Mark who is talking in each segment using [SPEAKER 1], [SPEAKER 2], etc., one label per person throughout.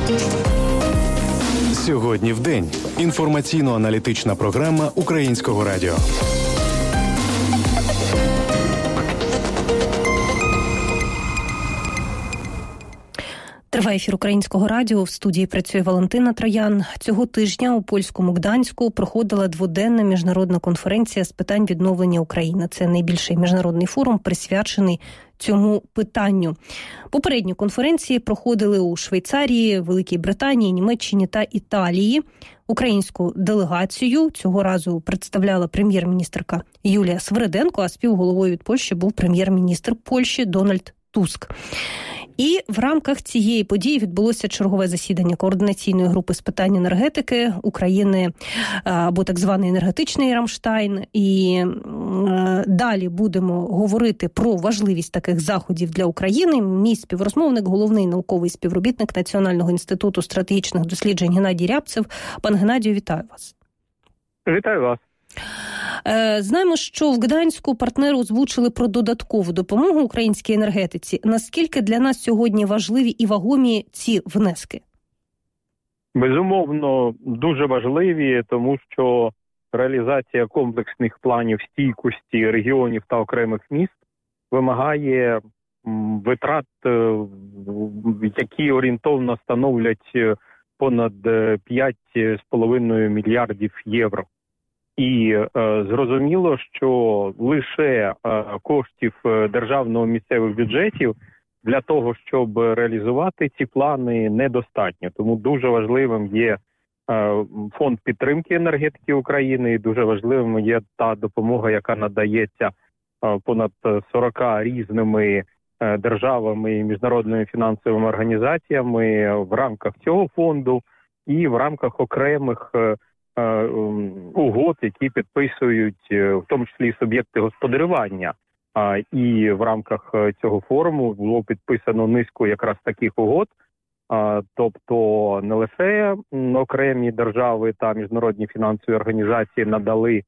[SPEAKER 1] Сьогодні в день. Інформаційно-аналітична програма Українського радіо.
[SPEAKER 2] Триває ефір Українського радіо. В студії працює Валентина Троян. Цього тижня у польському Гданську проходила дводенна міжнародна конференція з питань відновлення України. Це найбільший міжнародний форум, присвячений цьому питанню. Попередні конференції проходили у Швейцарії, Великій Британії, Німеччині та Італії. Українську делегацію цього разу представляла прем'єр-міністерка Юлія Свириденко, а співголовою від Польщі був прем'єр-міністр Польщі Дональд Туск. І в рамках цієї події відбулося чергове засідання координаційної групи з питань енергетики України, або так званий енергетичний Рамштайн. І далі будемо говорити про важливість таких заходів для України. Мій співрозмовник, головний науковий співробітник Національного інституту стратегічних досліджень Геннадій Рябцев. Пан Геннадію, вітаю вас.
[SPEAKER 3] Вітаю вас.
[SPEAKER 2] Знаємо, що в Гданську партнери озвучили про додаткову допомогу українській енергетиці. Наскільки для нас сьогодні важливі і вагомі ці внески?
[SPEAKER 3] Безумовно, дуже важливі, тому що реалізація комплексних планів стійкості регіонів та окремих міст вимагає витрат, які орієнтовно становлять понад 5,5 мільярдів євро. І зрозуміло, що лише коштів державного місцевих бюджетів для того, щоб реалізувати ці плани, недостатньо. Тому дуже важливим є фонд підтримки енергетики України, і дуже важливим є та допомога, яка надається понад 40 різними державами і міжнародними фінансовими організаціями в рамках цього фонду і в рамках окремих угод, які підписують, в тому числі суб'єкти господарювання. І в рамках цього форуму було підписано низку якраз таких угод. Тобто не лише окремі держави та міжнародні фінансові організації надали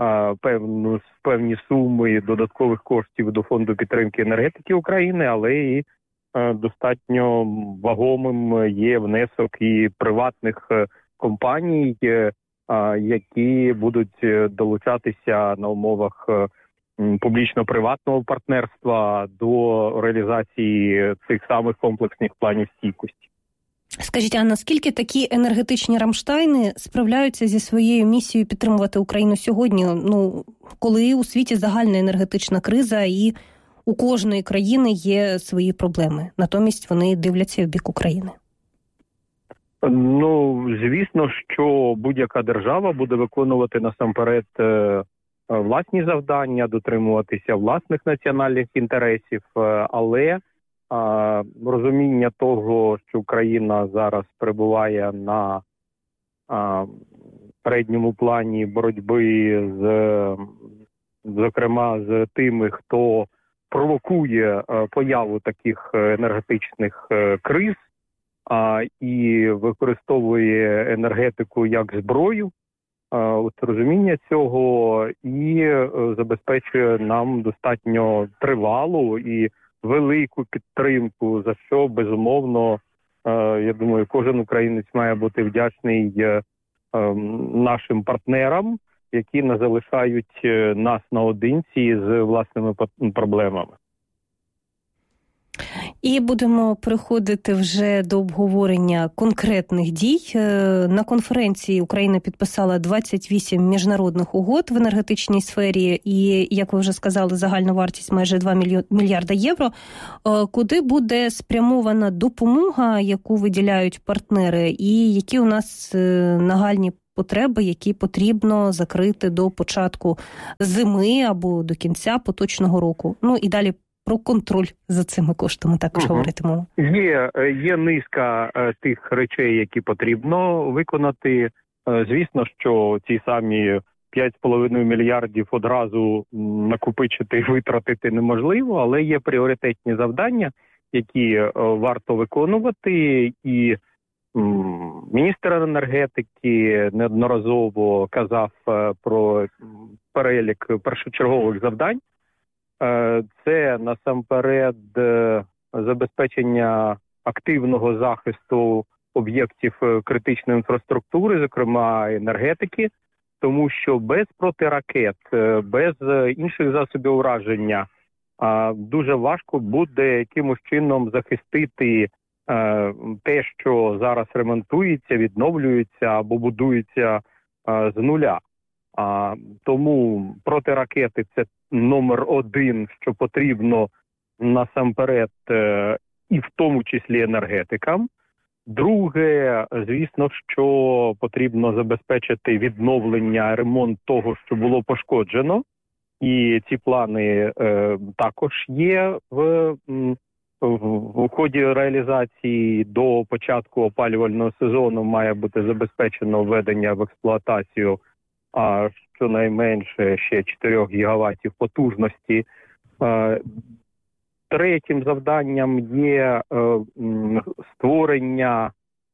[SPEAKER 3] певні суми додаткових коштів до Фонду підтримки енергетики України, але і достатньо вагомим є внесок і приватних компаній, які будуть долучатися на умовах публічно-приватного партнерства до реалізації цих самих комплексних планів стійкості.
[SPEAKER 2] Скажіть, а наскільки такі енергетичні Рамштайни справляються зі своєю місією підтримувати Україну сьогодні, коли у світі загальна енергетична криза і у кожної країни є свої проблеми, натомість вони дивляться в бік України?
[SPEAKER 3] Звісно, що будь-яка держава буде виконувати насамперед власні завдання, дотримуватися власних національних інтересів, але розуміння того, що Україна зараз перебуває на передньому плані боротьби зокрема з тими, хто провокує появу таких енергетичних криз, і використовує енергетику як зброю, розуміння цього і забезпечує нам достатньо тривалу і велику підтримку, за що, безумовно, я думаю, кожен українець має бути вдячний нашим партнерам, які не залишають нас наодинці з власними проблемами.
[SPEAKER 2] І будемо переходити вже до обговорення конкретних дій. На конференції Україна підписала 28 міжнародних угод в енергетичній сфері і, як ви вже сказали, загальна вартість майже 2 мільярда євро. Куди буде спрямована допомога, яку виділяють партнери, і які у нас нагальні потреби, які потрібно закрити до початку зими або до кінця поточного року? І далі про контроль за цими коштами також говоритимемо.
[SPEAKER 3] Є низка тих речей, які потрібно виконати. Звісно, що ці самі 5,5 мільярдів одразу накопичити і витратити неможливо, але є пріоритетні завдання, які варто виконувати. І міністр енергетики неодноразово казав про перелік першочергових завдань. Це насамперед забезпечення активного захисту об'єктів критичної інфраструктури, зокрема енергетики, тому що без протиракет, без інших засобів ураження дуже важко буде якимось чином захистити те, що зараз ремонтується, відновлюється або будується з нуля. Тому протиракети – це номер один, що потрібно насамперед, і в тому числі енергетикам. Друге, звісно, що потрібно забезпечити відновлення, ремонт того, що було пошкоджено. І ці плани також є в ході реалізації. До початку опалювального сезону має бути забезпечено введення в експлуатацію щонайменше ще 4 гігаватів потужності. Третім завданням є створення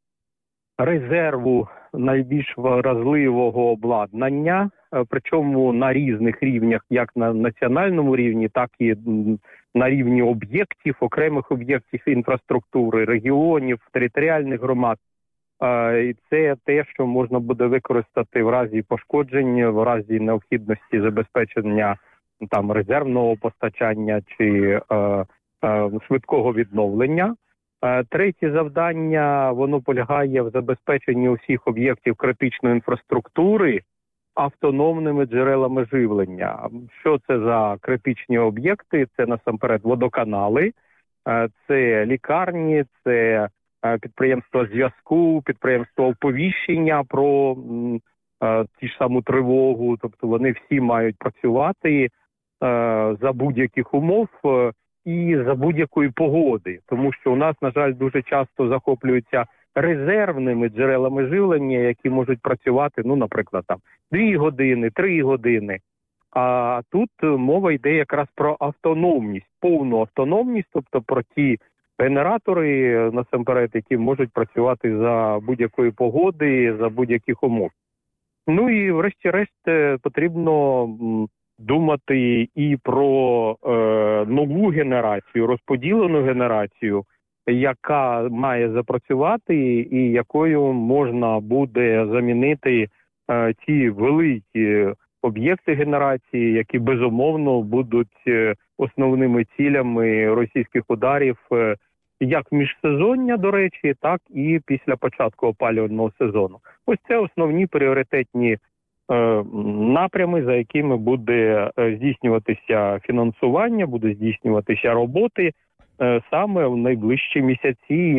[SPEAKER 3] резерву найбільш вразливого обладнання, причому на різних рівнях, як на національному рівні, так і на рівні об'єктів, окремих об'єктів інфраструктури, регіонів, територіальних громад. І це те, що можна буде використати в разі пошкоджень, в разі необхідності забезпечення там резервного постачання чи швидкого відновлення. Третє завдання, воно полягає в забезпеченні усіх об'єктів критичної інфраструктури автономними джерелами живлення. Що це за критичні об'єкти? Це насамперед водоканали, це лікарні, це підприємства зв'язку, підприємства оповіщення про ті ж саму тривогу. Тобто вони всі мають працювати за будь-яких умов і за будь-якої погоди. Тому що у нас, на жаль, дуже часто захоплюються резервними джерелами живлення, які можуть працювати, наприклад, 2 години, 3 години. А тут мова йде якраз про автономність, повну автономність, тобто про ті генератори, насамперед, які можуть працювати за будь-якої погоди, за будь-яких умов. І врешті-решт потрібно думати і про нову генерацію, розподілену генерацію, яка має запрацювати і якою можна буде замінити ті великі об'єкти генерації, які безумовно будуть основними цілями російських ударів як міжсезоння, до речі, так і після початку опалювального сезону. Ось це основні пріоритетні напрями, за якими буде здійснюватися фінансування, буде здійснюватися роботи саме в найближчі місяці. І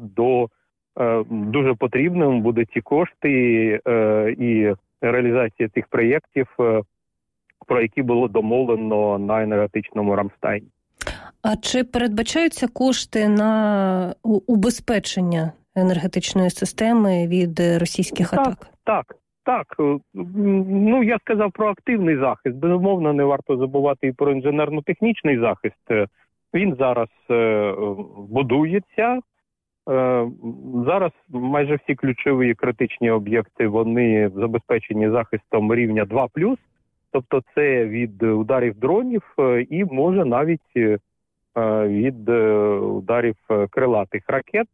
[SPEAKER 3] дуже потрібним буде ці кошти і реалізація цих проєктів, про які було домовлено на енергетичному Рамштайні.
[SPEAKER 2] А чи передбачаються кошти на убезпечення енергетичної системи від російських атак?
[SPEAKER 3] Так. Я сказав про активний захист. Безумовно, не варто забувати і про інженерно-технічний захист. Він зараз будується. Зараз майже всі ключові критичні об'єкти, вони забезпечені захистом рівня 2+. Тобто це від ударів дронів і може навіть від ударів крилатих ракет.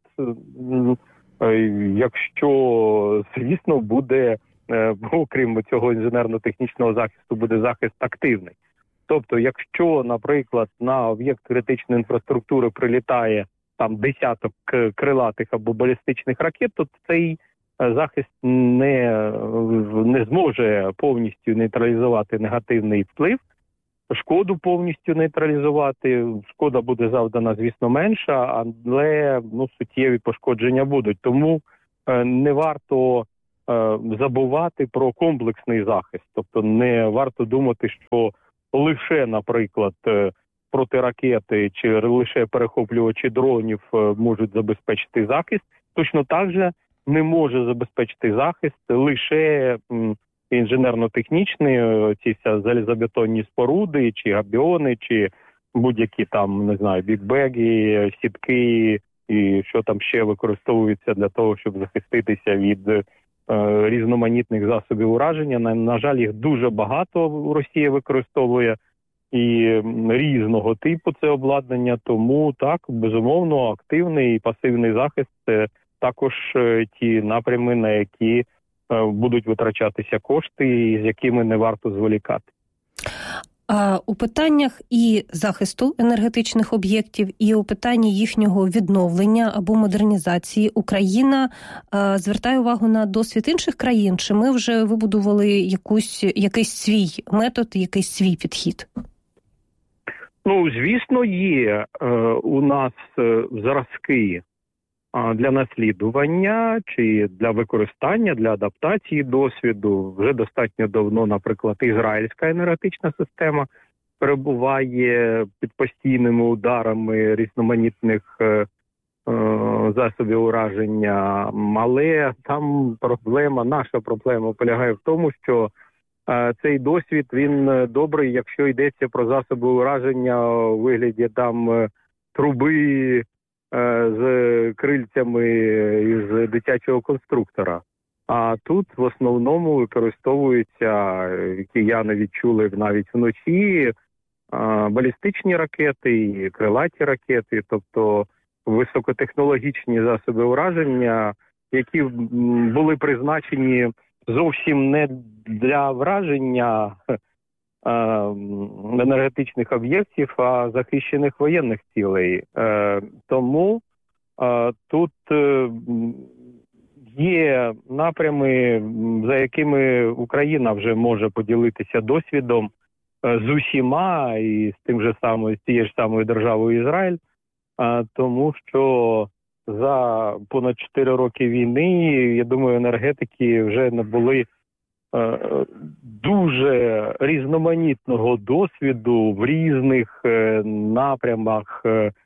[SPEAKER 3] Якщо, звісно, буде, окрім цього інженерно-технічного захисту, буде захист активний. Тобто, якщо, наприклад, на об'єкт критичної інфраструктури прилітає десяток крилатих або балістичних ракет, то цей захист не зможе повністю нейтралізувати негативний вплив, шкоду повністю нейтралізувати. Шкода буде завдана, звісно, менша, але суттєві пошкодження будуть. Тому не варто забувати про комплексний захист. Тобто не варто думати, що лише, наприклад, протиракети чи лише перехоплювачі дронів можуть забезпечити захист. Точно так же не може забезпечити захист лише інженерно-технічний, ці залізобетонні споруди, чи габіони, чи будь-які бікбеги, сітки і що там ще використовується для того, щоб захиститися від різноманітних засобів ураження. На жаль, їх дуже багато Росія використовує і різного типу це обладнання, тому так, безумовно, активний і пасивний захист також ті напрями, на які будуть витрачатися кошти, і з якими не варто зволікати.
[SPEAKER 2] У питаннях і захисту енергетичних об'єктів, і у питанні їхнього відновлення або модернізації Україна звертає увагу на досвід інших країн? Чи ми вже вибудували якийсь свій метод, якийсь свій підхід?
[SPEAKER 3] Ну, звісно, є у нас зразки для наслідування чи для використання, для адаптації досвіду. Вже достатньо давно, наприклад, ізраїльська енергетична система перебуває під постійними ударами різноманітних засобів ураження. Але там наша проблема полягає в тому, що цей досвід, він добрий, якщо йдеться про засоби ураження у вигляді там труби з крильцями із дитячого конструктора. А тут в основному використовуються, кияни відчули навіть вночі, балістичні ракети і крилаті ракети, тобто високотехнологічні засоби ураження, які були призначені зовсім не для враження енергетичних об'єктів, а захищених воєнних цілей. Тому тут є напрями, за якими Україна вже може поділитися досвідом з усіма і з тією ж самою державою Ізраїль, тому що за понад 4 роки війни, я думаю, енергетики вже набули дуже різноманітного досвіду в різних напрямах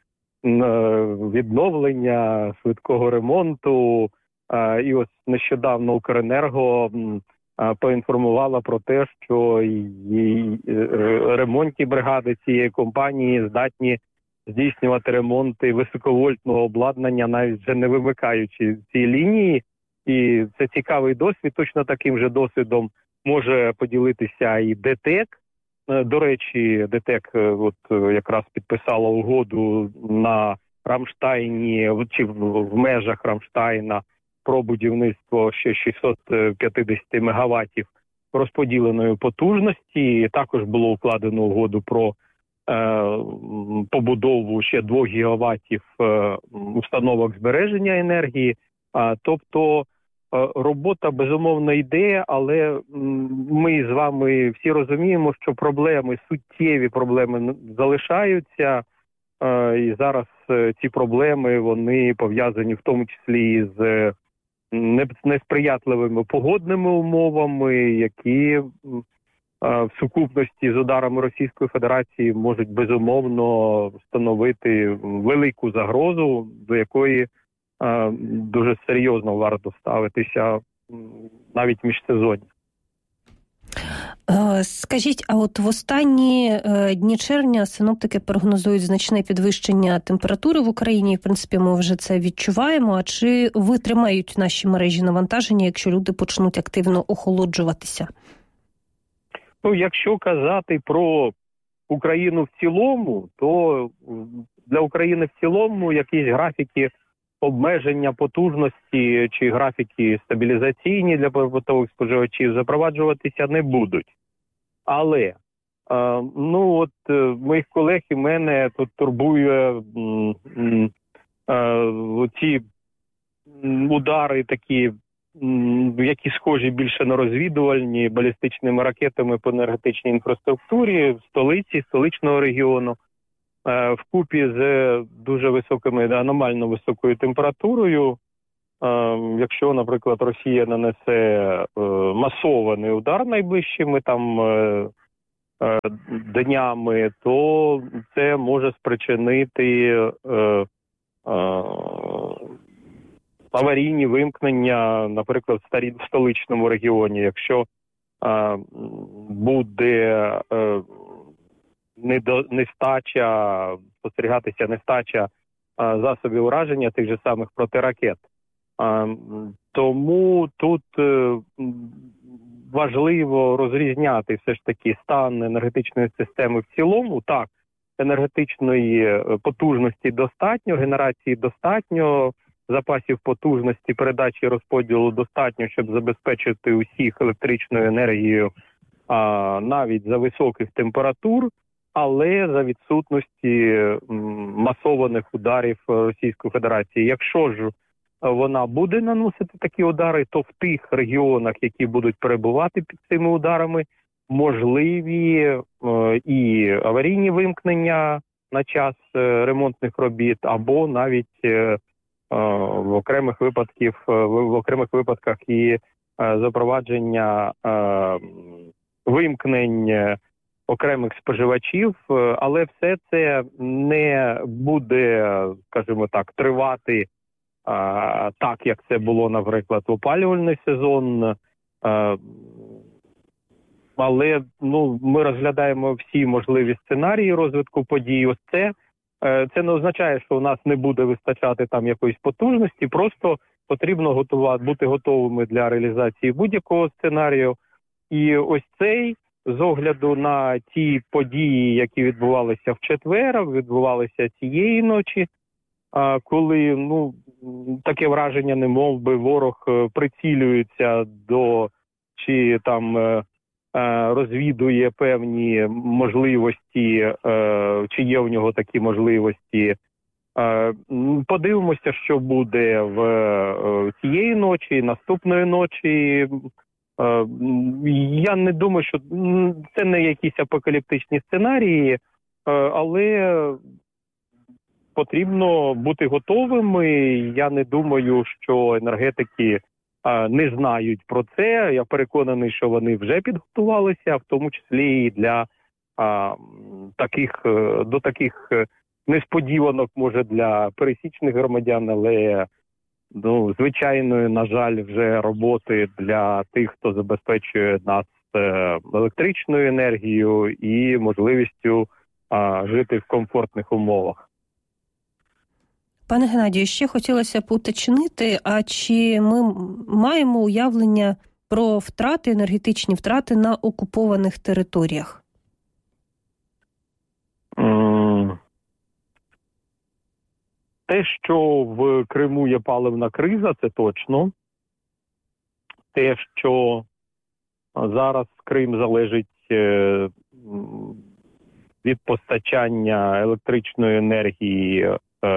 [SPEAKER 3] відновлення, швидкого ремонту. І ось нещодавно Укренерго поінформувала про те, що ремонтні бригади цієї компанії здатні здійснювати ремонти високовольтного обладнання, навіть вже не вимикаючи ці лінії. І це цікавий досвід. Точно таким же досвідом може поділитися і ДТЕК. До речі, ДТЕК якраз підписала угоду на Рамштайні, чи в межах Рамштайна, про будівництво ще 650 мегаваттів розподіленої потужності. Також було укладено угоду про побудову ще 2 гігаваттів установок збереження енергії. Тобто робота, безумовно, йде, але ми з вами всі розуміємо, що суттєві проблеми залишаються. І зараз ці проблеми, вони пов'язані в тому числі з несприятливими погодними умовами, які в сукупності з ударами Російської Федерації можуть безумовно становити велику загрозу, до якої дуже серйозно варто ставитися навіть міжсезоння.
[SPEAKER 2] Скажіть, а от в останні дні червня синоптики прогнозують значне підвищення температури в Україні. В принципі, ми вже це відчуваємо. А чи витримають наші мережі навантаження, якщо люди почнуть активно охолоджуватися?
[SPEAKER 3] Ну, якщо казати про Україну в цілому, то для України в цілому якісь графіки обмеження потужності чи графіки стабілізаційні для побутових споживачів запроваджуватися не будуть. Але, моїх колег і мене тут турбує ці удари такі, які схожі більше на розвідувальні, балістичними ракетами по енергетичній інфраструктурі в столичного регіону, вкупі з дуже високими, аномально високою температурою. Якщо, наприклад, Росія нанесе масований удар найближчими днями, то це може спричинити аварійні вимкнення, наприклад, в столичному регіоні. Якщо буде спостерігатися нестача засобів ураження тих же самих протиракет. Тому тут важливо розрізняти все ж таки стан енергетичної системи в цілому. Так, енергетичної потужності достатньо, генерації достатньо, запасів потужності передачі і розподілу достатньо, щоб забезпечити усіх електричною енергією навіть за високих температур, але за відсутності масованих ударів Російської Федерації. Якщо ж вона буде наносити такі удари, то в тих регіонах, які будуть перебувати під цими ударами, можливі і аварійні вимкнення на час ремонтних робіт, або навіть в окремих випадках і запровадження вимкнень окремих споживачів, але все це не буде, скажімо так, тривати так, як це було, наприклад, в опалювальний сезон. Але ми розглядаємо всі можливі сценарії розвитку подій. Ось це не означає, що у нас не буде вистачати там якоїсь потужності, просто потрібно бути готовими для реалізації будь-якого сценарію. І ось цей, з огляду на ті події, які відбувалися в четвер, відбувалися цієї ночі, коли таке враження, немов би ворог прицілюється до чи там розвідує певні можливості, чи є в нього такі можливості. Подивимося, що буде в цієї ночі, наступної ночі. Я не думаю, що це не якісь апокаліптичні сценарії, але потрібно бути готовими. Я не думаю, що енергетики не знають про це. Я переконаний, що вони вже підготувалися, в тому числі і для таких несподіванок, може, для пересічних громадян, але звичайної, на жаль, вже роботи для тих, хто забезпечує нас електричною енергією і можливістю жити в комфортних умовах.
[SPEAKER 2] Пане Геннадію, ще хотілося б уточнити, а чи ми маємо уявлення про втрати, енергетичні втрати на окупованих територіях?
[SPEAKER 3] Те, що в Криму є паливна криза, це точно. Те, що зараз Крим залежить від постачання електричної енергії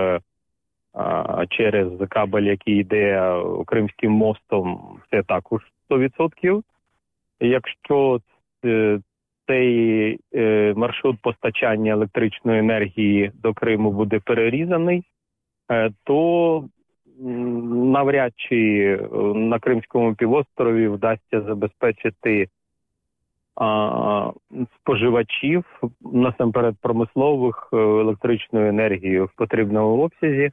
[SPEAKER 3] через кабель, який йде Кримським мостом, це також 100%. Якщо цей маршрут постачання електричної енергії до Криму буде перерізаний, то навряд чи на Кримському півострові вдасться забезпечити споживачів, насамперед промислових, електричною енергією в потрібному обсязі.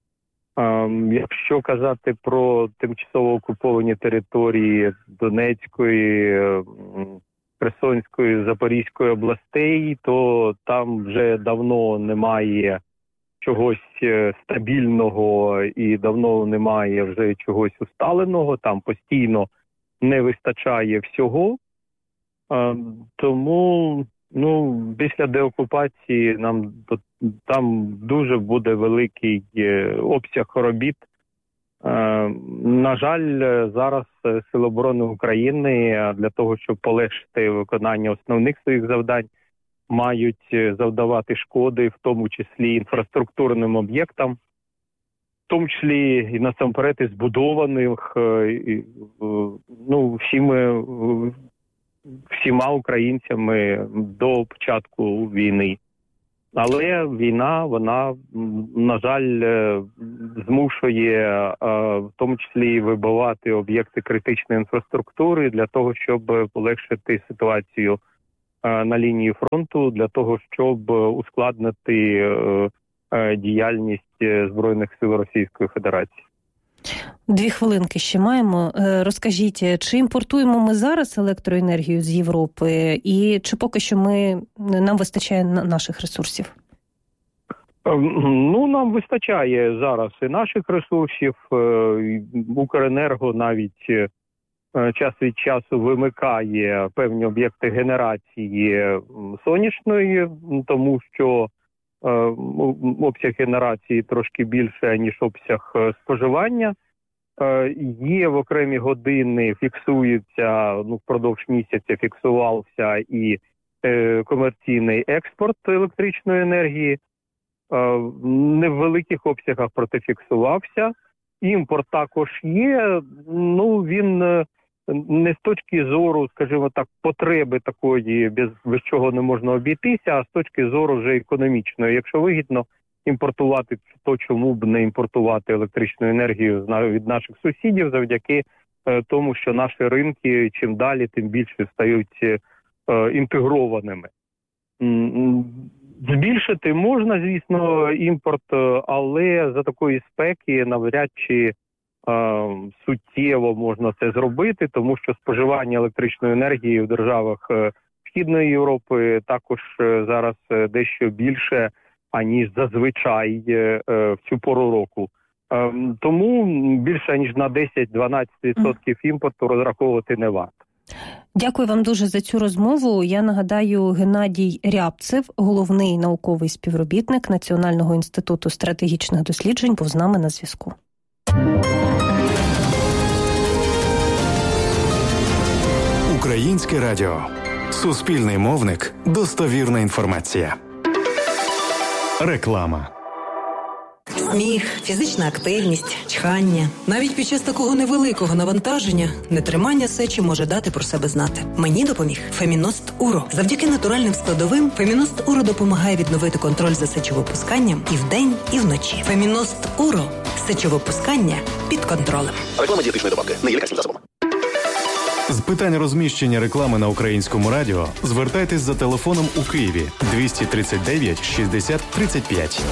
[SPEAKER 3] Якщо казати про тимчасово окуповані території Донецької, Херсонської, Запорізької областей, то там вже давно немає чогось стабільного і давно немає вже чогось усталеного, там постійно не вистачає всього. Тому після деокупації там дуже буде великий обсяг робіт. На жаль, зараз Сили оборони України для того, щоб полегшити виконання основних своїх завдань, мають завдавати шкоди, в тому числі інфраструктурним об'єктам, в тому числі і насамперед і збудованих всіма українцями до початку війни. Але війна, вона, на жаль, змушує в тому числі вибивати об'єкти критичної інфраструктури для того, щоб полегшити ситуацію на лінії фронту, для того, щоб ускладнити діяльність Збройних сил Російської Федерації.
[SPEAKER 2] 2 хвилинки ще маємо. Розкажіть, чи імпортуємо ми зараз електроенергію з Європи і чи поки що нам вистачає наших ресурсів?
[SPEAKER 3] Нам вистачає зараз і наших ресурсів. Укренерго навіть час від часу вимикає певні об'єкти генерації сонячної, тому що обсяг генерації трошки більше, ніж обсяг споживання. Є в окремі години, фіксується, впродовж місяця фіксувався і комерційний експорт електричної енергії. Не в великих обсягах, проте фіксувався. Імпорт також є, він не з точки зору, скажімо так, потреби такої, без чого не можна обійтися, а з точки зору вже економічної. Якщо вигідно імпортувати, то чому б не імпортувати електричну енергію від наших сусідів завдяки тому, що наші ринки чим далі, тим більше стають інтегрованими. Збільшити можна, звісно, імпорт, але за такої спеки навряд чи суттєво можна це зробити, тому що споживання електричної енергії в державах Східної Європи також зараз дещо більше, аніж зазвичай в цю пору року. Тому більше ніж на 10-12% імпорту розраховувати не варто.
[SPEAKER 2] Дякую вам дуже за цю розмову. Я нагадаю, Геннадій Рябцев, головний науковий співробітник Національного інституту стратегічних досліджень, був з нами на зв'язку.
[SPEAKER 1] Українське радіо. Суспільний мовник. Достовірна інформація. Реклама.
[SPEAKER 4] Сміх, фізична активність, чхання. Навіть під час такого невеликого навантаження нетримання сечі може дати про себе знати. Мені допоміг Феміност Уро. Завдяки натуральним складовим Феміност Уро допомагає відновити контроль за сечовипусканням і вдень, і вночі. Феміност Уро. Сечовипускання під контролем.
[SPEAKER 5] Реклама дієтичної добавки. Не є лікарським засобом.
[SPEAKER 1] З питань розміщення реклами на Українському радіо звертайтесь за телефоном у Києві 239 60 35.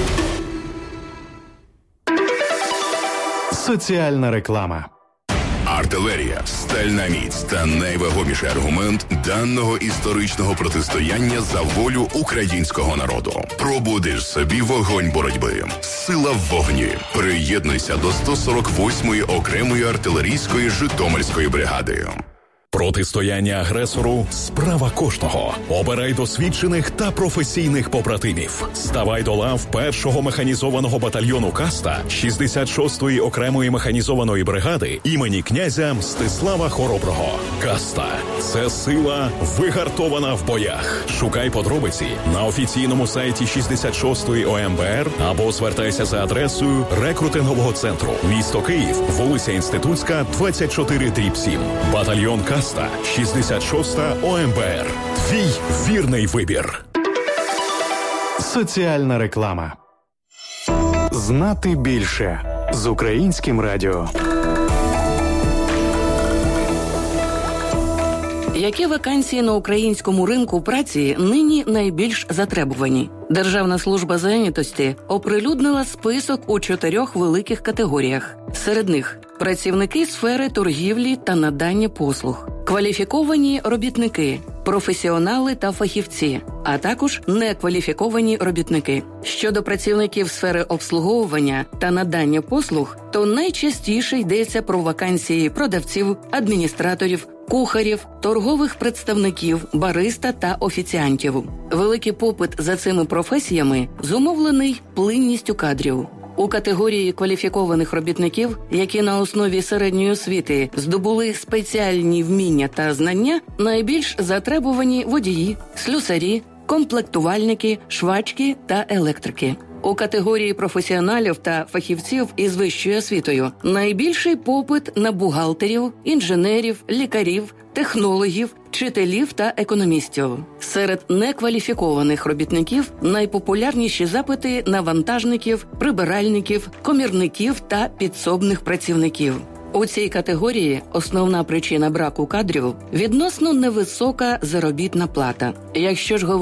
[SPEAKER 1] Соціальна реклама.
[SPEAKER 6] Артилерія, стальна міць та найвагоміший аргумент даного історичного протистояння за волю українського народу. Пробудиш собі вогонь боротьби. Сила в вогні. Приєднуйся до 148-ї окремої артилерійської Житомирської бригади.
[SPEAKER 7] Протистояння агресору – справа кожного. Обирай досвідчених та професійних побратимів. Ставай до лав 1-го механізованого батальйону «Каста» 66-ї окремої механізованої бригади імені князя Мстислава Хороброго. «Каста» – це сила, вигартована в боях. Шукай подробиці на офіційному сайті 66-ї ОМБР або звертайся за адресою рекрутингового центру. Місто Київ, вулиця Інститутська, 24/7. Батальйон «Каста», 66-та ОМБР. Твій вірний вибір.
[SPEAKER 1] Соціальна реклама. Знати більше з Українським радіо.
[SPEAKER 8] Які вакансії на українському ринку праці нині найбільш затребувані? Державна служба зайнятості оприлюднила список у 4 великих категоріях. Серед них – працівники сфери торгівлі та надання послуг, кваліфіковані робітники, професіонали та фахівці, а також некваліфіковані робітники. Щодо працівників сфери обслуговування та надання послуг, то найчастіше йдеться про вакансії продавців, адміністраторів, кухарів, торгових представників, бариста та офіціантів. Великий попит за цими професіями зумовлений плинністю кадрів. У категорії кваліфікованих робітників, які на основі середньої освіти здобули спеціальні вміння та знання, найбільш затребувані водії, слюсарі, комплектувальники, швачки та електрики. У категорії професіоналів та фахівців із вищою освітою найбільший попит на бухгалтерів, інженерів, лікарів, технологів, вчителів та економістів. Серед некваліфікованих робітників найпопулярніші запити на вантажників, прибиральників, комірників та підсобних працівників. У цій категорії основна причина браку кадрів – відносно невисока заробітна плата. Якщо ж